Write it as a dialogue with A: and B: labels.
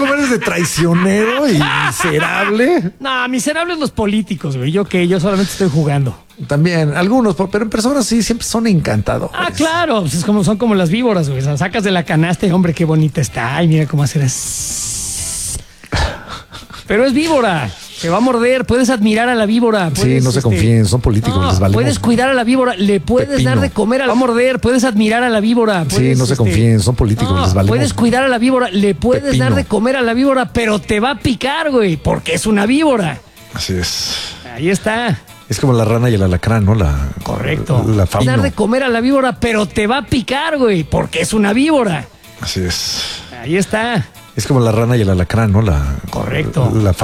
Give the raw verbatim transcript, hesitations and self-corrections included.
A: cómo eres de traicionero y miserable.
B: No, miserables los políticos, güey. Yo que yo solamente estoy jugando.
A: También, algunos, pero en personas sí, siempre son encantadores.
B: Ah, claro, pues es como, son como las víboras, güey. La sacas de la canasta y, hombre, qué bonita está. Ay, mira cómo hacer es. Pero es víbora. Te va a morder, puedes admirar a la víbora. Puedes,
A: sí, no se
B: este,
A: confíen, son políticos,
B: no,
A: les valemos.
B: Puedes cuidar a la víbora, le puedes
A: Pepino.
B: dar de comer a la... Va a morder, puedes admirar a la víbora. Puedes,
A: sí, no se
B: este,
A: confíen, son políticos,
B: no,
A: les valemos.
B: Puedes cuidar a la víbora, le puedes
A: Pepino.
B: dar de comer a la víbora, pero te va a picar, güey, porque es una víbora.
A: Así es.
B: Ahí está.
A: Es como la rana y el alacrán, ¿no? La,
B: Correcto.
A: La, la
B: Puedes dar de comer a la víbora, pero te va a picar, güey, porque es una víbora.
A: Así es.
B: Ahí está.
A: Es como la rana y el alacrán, ¿no? La,
B: Correcto.
A: La